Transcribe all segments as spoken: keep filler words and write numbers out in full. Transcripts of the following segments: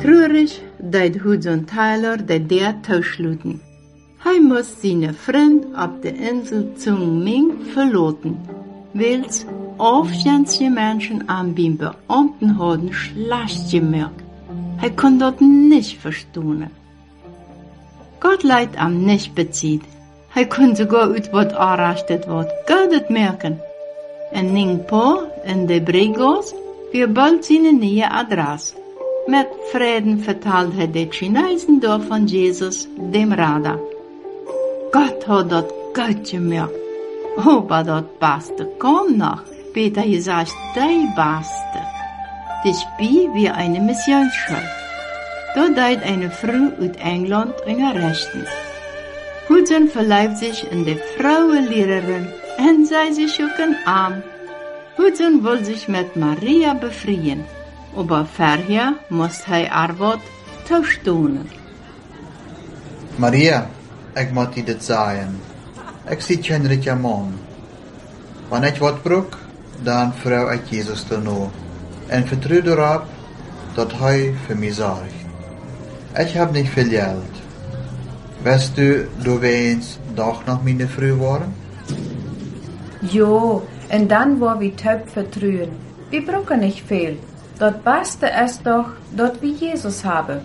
Traurig deed Hudson Tyler de deur toesluiten. Hij moest zijn vriend op de insel Zhongming verlaten, weils aufjensche Menschen an beim Beamten hadden schlecht gemerkt. Hij kon dat nicht verstehen. Gott leidt am nicht bezieht. Hij kon sogar uit wat errichtet wordt, Gott het merken. En Ningpo in de Brigos weer bald zijn nieuwe adres. Met vreden vertelt hij de Chinezen door van Jezus, dem Rada. Gott hat dat gut gemerkt. Aber dat Beste kam noch. Peter gesagt, die Beste. Die Spie wie eine Missionsschule. Dort deed eine Frau uit England in haar Rechten. Hudson verleibt sich in die Frauenlehrerin und sei sich auch ein Arm. Hudson will sich mit Maria befreien, aber vorher muss hij haar wat toestonen. Maria, ik moet je dit zeggen. Ik zie geen rijke man. Wanneer ik wat broek, dan vrouw ik Jezus te nou. En vertrouw erop dat hij voor mij zorgt. Ik heb niet veel geld. Weißt du, du willst doch noch meine Frau worden? Jo, en dan war wir taub vertrauen. Wir brauchen nicht viel. Das Beste ist doch, dass wir Jesus haben.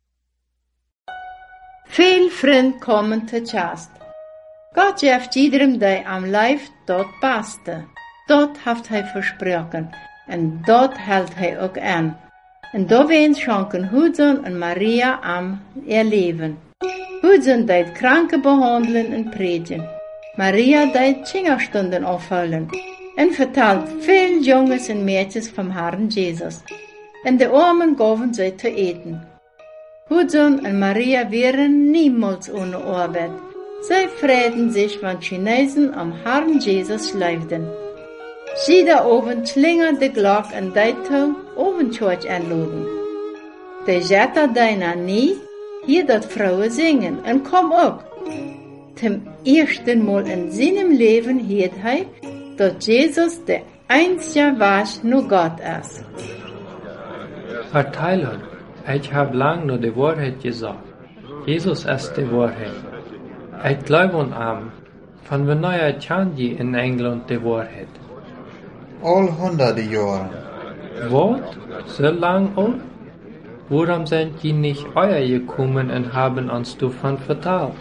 Veel vrienden komen te chast. Gott geeft iedereen die am Leib dat Beste. Dat heeft hij versproken. En dat hält hij ook aan. En daarin schenken Hudson en Maria am ihr Leben. Hudson deed Kranke behandelen en predigen. Maria deed Kinderstunden afhouden. En vertelt veel jongens en meisjes vom Herrn Jesus. En de Armen gaven zij te eten. Hudson en Maria wären niemals ohne Arbeit. Zij freuten sich, wenn Chinesen am Herrn Jesus leefden. Jeder Abend klingelt de Glock en deed Abendchurch anladen. De Jetta deiner nie, hier dat Frauen singen en kom ook. Zum ersten Mal in seinem Leben hielt hij dat Jesus de einzige was nur Gott ist. Herr Tyler, ich habe lang nur die Wahrheit gesagt. Jesus ist die Wahrheit. Ich glaube an ihm. Von wanneer ich je in England die Wahrheit? Al hunderte Jahre. Was? So lang al? Warum sind die nicht euer gekommen und haben uns davon vertelt?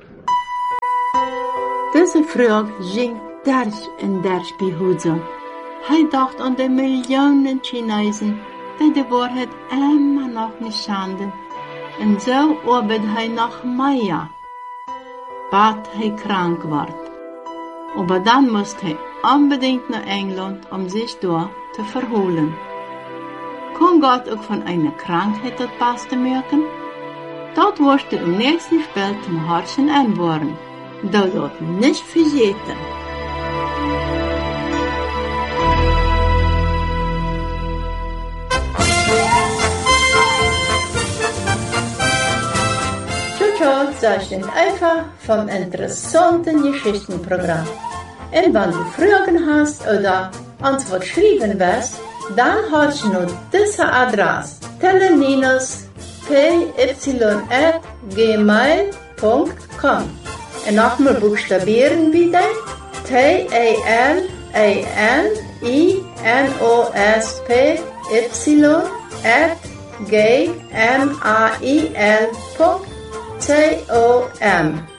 Diese Frage ging durch und durch bei Hudson. Er dacht an die Millionen Chinesen, die die Wahrheit immer noch nicht schanden. Und so arbeitet er noch mehr, bis er krank wird. Aber dann musste er unbedingt nach England, um sich dort zu verholen. Kann Gott auch von einer Krankheit das Beste merken? Dort wirst du im nächsten Spiel zum Horchen anworden. Du dort nicht vergessen. Ciao, sag ich einfach vom interessanten Geschichtenprogramm. Und wenn du Fragen hast oder uns was schreiben willst, dann hast du noch diese Adresse: teleninus punkt y at gmail punkt com. Und nochmal buchstabieren bitte: T A L A N I N O S P Y at gmail punkt com.